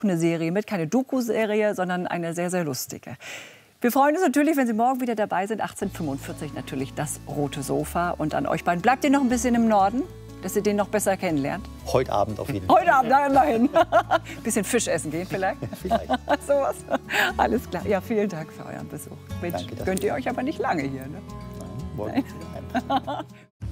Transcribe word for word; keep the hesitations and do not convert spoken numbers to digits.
eine Serie mit, keine Doku-Serie, sondern eine sehr, sehr lustige. Wir freuen uns natürlich, wenn Sie morgen wieder dabei sind. achtzehn Uhr fünfundvierzig natürlich das rote Sofa. Und an euch beiden. Bleibt ihr noch ein bisschen im Norden, dass ihr den noch besser kennenlernt? Heute Abend auf jeden Fall. Heute Abend, da immerhin. Bisschen Fisch essen gehen vielleicht? Vielleicht. Sowas. Alles klar. Ja, vielen Dank für euren Besuch. Mensch, Danke, dass gönnt ihr- ihr euch aber nicht lange hier, ne? Nein, morgen wieder ein.